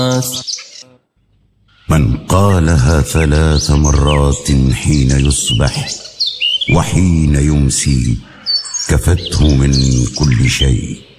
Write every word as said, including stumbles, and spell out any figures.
من قالها ثلاث مرات حين يصبح وحين يمسي كفته من كل شيء.